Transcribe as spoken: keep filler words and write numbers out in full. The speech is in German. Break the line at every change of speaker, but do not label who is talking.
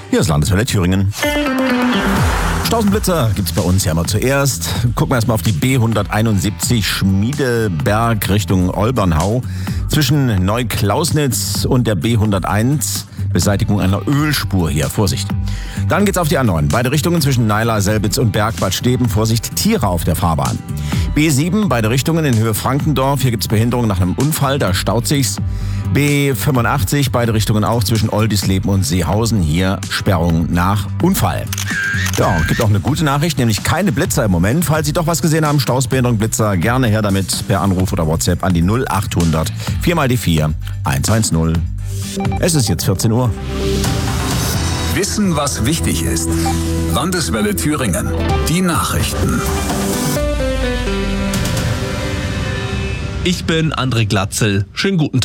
Hier ist Landeswelle Thüringen. Stausenblitzer gibt's bei uns ja immer zuerst. Gucken wir erstmal auf die B hunderteinundsiebzig Schmiedeberg Richtung Olbernhau. Zwischen Neuklausnitz und der B hunderteins. Beseitigung einer Ölspur hier. Vorsicht. Dann geht's auf die A neun. Beide Richtungen zwischen Naila, Selbitz und Bergbad Steben. Vorsicht, Tiere auf der Fahrbahn. B sieben, beide Richtungen in Höhe Frankendorf. Hier gibt's Behinderung nach einem Unfall, da staut sich's. B fünfundachtzig, beide Richtungen auch zwischen Oldisleben und Seehausen. Hier Sperrung nach Unfall. Ja, gibt auch eine gute Nachricht, nämlich keine Blitzer im Moment. Falls Sie doch was gesehen haben, Stausbehinderung, Blitzer, gerne her damit per Anruf oder WhatsApp an die null achthundert vier mal die vier hundertzehn. Es ist jetzt vierzehn Uhr.
Wissen, was wichtig ist. Landeswelle Thüringen. Die Nachrichten.
Ich bin André Glatzel. Schönen guten Tag.